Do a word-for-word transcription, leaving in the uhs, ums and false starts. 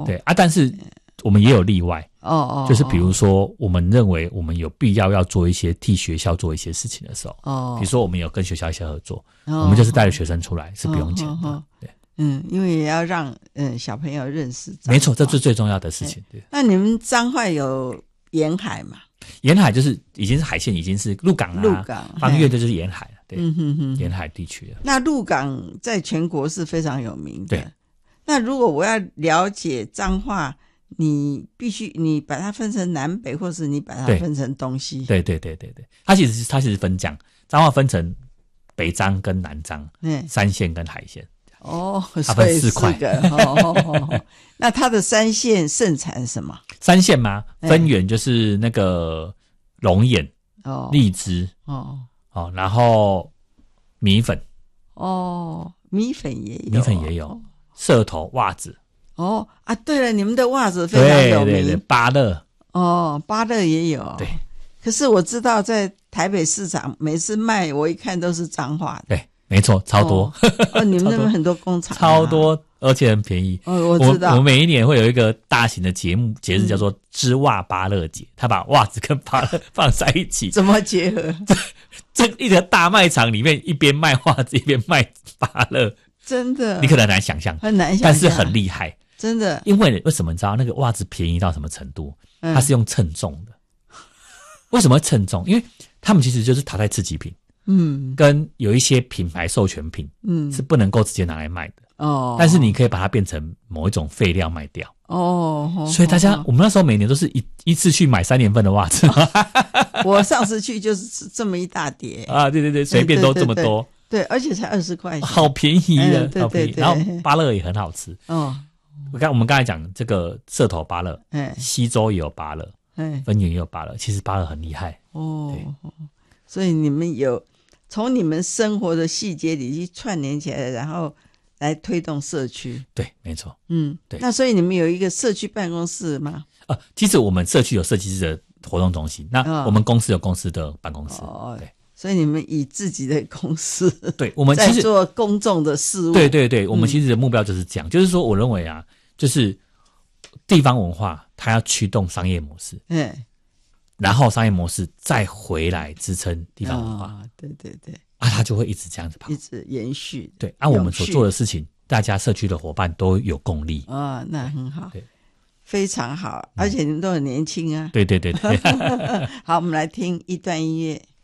对啊，但是我们也有例外。 哦哦， 就是比如说，我们认为我们有必要要做一些替学校做一些事情的时候，哦，比如说我们有跟学校一些合作，哦，我们就是带着学生出来，是不用钱的，哦哦哦，对， 嗯，因为也要让嗯小朋友认识彰化， 没错，这是最重要的事情。对， 那你们彰化有沿海嘛？ 沿海就是已经是海线，已经是鹿港啊， 鹿港方岳就是沿海了，对， 嗯哼哼， 沿海地区了。 那鹿港在全国是非常有名的， 对。 那如果我要了解彰化，你必须你把它分成南北，或是你把它分成东西。 对对对对对，它其实是它其实分讲，彰化分成北彰跟南彰，嗯，山线跟海线。 哦， 它分四块。 哦哦哦，那它的山线盛产什么？ 山线吗？分园就是那个龙眼、 哦、 荔枝，哦哦，然后米粉， 哦，米粉也有， 米粉也有，社头袜子。 哦啊，对了，你们的袜子非常有名。 对对对，芭乐。 哦，芭乐也有。 对。 可是我知道在台北市场每次卖，我一看都是彰化的。 对，没错，超多。 哦，哦你们那边很多工厂、啊。 超多，而且很便宜。 哦，我知道。 我, 我每一年会有一个大型的节目节日，叫做织袜芭乐节，他把袜子跟芭乐放在一起。 怎么结合？ 这一个大卖场里面，一边卖袜子，一边卖芭乐。 真的。 你可能很难想象， 很难想象， 但是很厉害。真的， 因为为什么你知道那个袜子便宜到什么程度？嗯、它是用称重的。为什么会称重？因为他们其实就是淘汰次级品，嗯，跟有一些品牌授权品，嗯，是不能够直接拿来卖的哦。但是你可以把它变成某一种废料卖掉哦。所以大家，我们那时候每年都是一一次去买三年份的袜子。 我上次去就是这么一大叠啊，对对对，随便都这么多。对对对对，而且才二十块钱， 好便宜的， 嗯、对对对。 然后芭乐也很好吃哦。我刚我们刚才讲这个社头芭乐，嗯，西周也有芭乐，嗯，分园也有芭乐，其实芭乐很厉害哦。 所以你们有从你们生活的细节里去串联起来，然后来推动社区。 对，没错， 嗯，对。那所以你们有一个社区办公室吗？ 呃，其实我们社区有设计师的活动中心，那我们公司有公司的办公室， 哦、 对。 所以你们以自己的公司， 对，我们其实在做公众的事务。 对对对，我们其实的目标就是这样，嗯、就是说，我认为啊，就是地方文化它要驱动商业模式，嗯，然后商业模式再回来支撑地方文化， 哦、对对对， 啊，它就会一直这样子跑， 一直延续。 对，按、啊、我们所做的事情，大家社区的伙伴都有共力啊、哦，那很好， 对， 非常好，而且你们都很年轻啊。 对对对对。 好，我们来听一段音乐。